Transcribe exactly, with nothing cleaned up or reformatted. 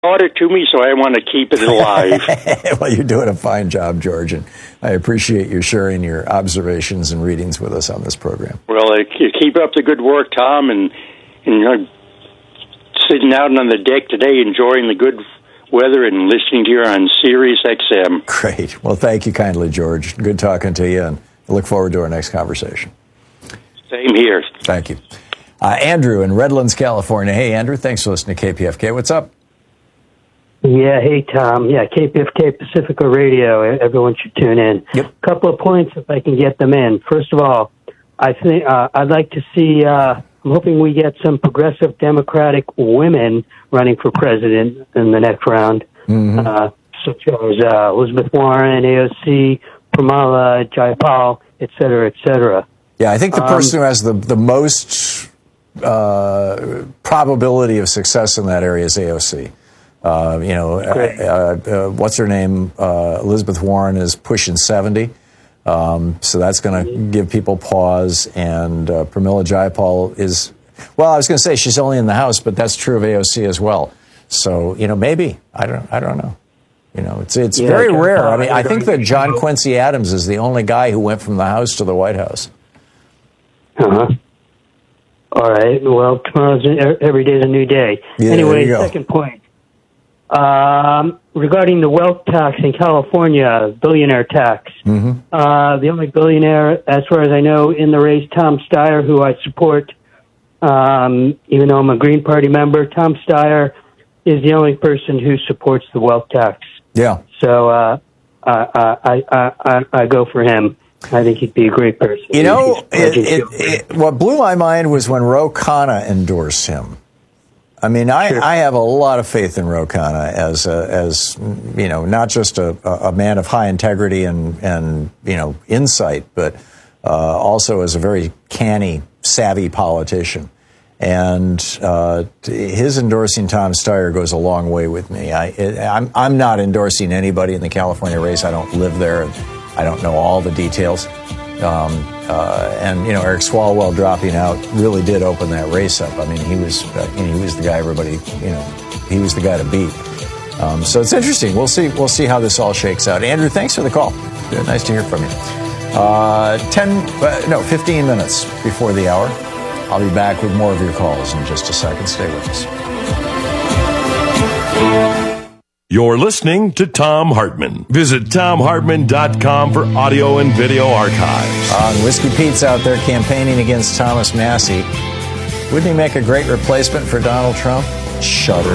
brought it to me, so I want to keep it alive. Well, you're doing a fine job, George, and I appreciate you sharing your observations and readings with us on this program. Well, uh, keep up the good work, Tom, and, and you know, sitting out on the deck today, enjoying the good weather and listening to you on Sirius X M. Great. Well, thank you kindly, George. Good talking to you, and I look forward to our next conversation. Same here. Thank you. Uh, Andrew in Redlands, California. Hey, Andrew, thanks for listening to K P F K. What's up? Yeah, hey, Tom. Yeah, K P F K Pacifica Radio. Everyone should tune in. Yep. A couple of points if I can get them in. First of all, I think uh, I'd like to see, uh, I'm hoping we get some progressive Democratic women running for president in the next round, mm-hmm. uh, such as uh, Elizabeth Warren, A O C, Pramila Jayapal, et cetera, et cetera. Yeah, I think the um, person who has the, the most uh, probability of success in that area is A O C. Uh, you know, uh, uh, what's her name? Uh, Elizabeth Warren is pushing seventy. Um, so that's going to give people pause. And uh, Pramila Jayapal is, well, I was going to say she's only in the House, but that's true of A O C as well. So, you know, maybe. I don't I don't know. You know, it's it's yeah, very rare. I mean, I think that John Quincy Adams is the only guy who went from the House to the White House. Uh-huh. All right. Well, tomorrow's every day's a new day. Yeah, anyway, second point. Um, regarding the wealth tax in California, billionaire tax. Mm-hmm. Uh, the only billionaire, as far as I know, in the race, Tom Steyer, who I support, um, even though I'm a Green Party member, Tom Steyer is the only person who supports the wealth tax. Yeah. So uh, I, I, I, I, I go for him. I think he'd be a great person. You know, it, it, it, what blew my mind was when Ro Khanna endorsed him. I mean, I, sure. I have a lot of faith in Ro Khanna as, a, as you know, not just a, a man of high integrity and, and you know, insight, but uh, also as a very canny, savvy politician. And uh, his endorsing Tom Steyer goes a long way with me. I, it, I'm, I'm not endorsing anybody in the California race. I don't live there. I don't know all the details. Um, uh, and, you know, Eric Swalwell dropping out really did open that race up. I mean, he was uh, you know, he was the guy everybody, you know, he was the guy to beat. Um, so it's interesting. We'll see We'll see how this all shakes out. Andrew, thanks for the call. Good. Nice to hear from you. Uh, ten, uh, no, fifteen minutes before the hour. I'll be back with more of your calls in just a second. Stay with us. You're listening to Thom Hartmann. Visit Thom Hartmann dot com for audio and video archives. Uh, Whiskey Pete's out there campaigning against Thomas Massie. Wouldn't he make a great replacement for Donald Trump? Shudder.